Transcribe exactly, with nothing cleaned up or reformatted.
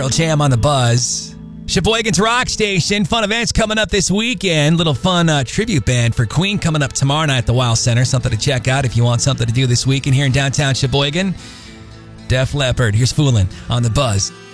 Pearl Jam on the Buzz. Sheboygan's Rock Station. Fun events coming up this weekend. Little fun uh, tribute band for Queen coming up tomorrow night at the Wow Center. Something to check out if you want something to do this weekend here in downtown Sheboygan. Def Leppard. Here's Foolin' on the Buzz.